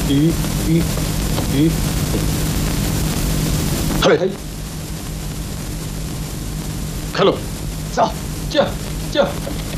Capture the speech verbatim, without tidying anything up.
咦咦咦，嘿嘿，开路，走，驾驾。